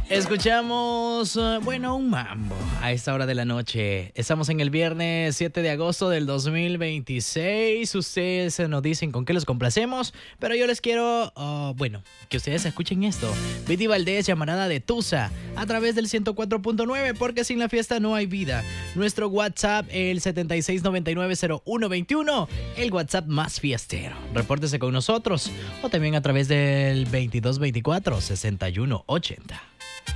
Escuchamos, un mambo a esta hora de la noche. Estamos en el viernes 7 de agosto del 2026. Ustedes nos dicen con qué los complacemos, pero yo les quiero, que ustedes escuchen esto. Betty Valdés, llamarada de Tusa, a través del 104.9, porque sin la fiesta no hay vida. Nuestro WhatsApp, el 76990121, el WhatsApp más fiestero. Repórtese con nosotros, o también a través del 2224-6180.